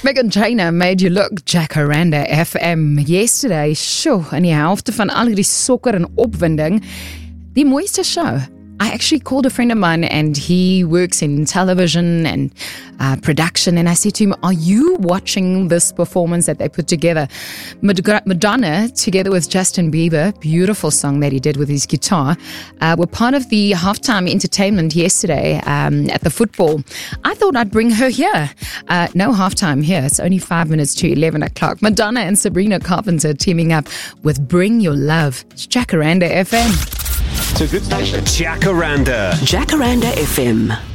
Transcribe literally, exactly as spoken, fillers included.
Meghan Trainor made you look. Jacaranda F M yesterday. Sjoe, in die helfte van al die sokker en opwinding. Die mooiste show. I actually called a friend of mine and he works in television and uh, production, and I said to him, are you watching this performance that they put together? Madonna, together with Justin Bieber, beautiful song that he did with his guitar, uh, were part of the halftime entertainment yesterday um, at the football. I thought I'd bring her here. Uh, no halftime here. It's only five minutes to eleven o'clock. Madonna and Sabrina Carpenter teaming up with Bring Your Love. It's Jacaranda F M. It's a good station. Jacaranda. Jacaranda F M.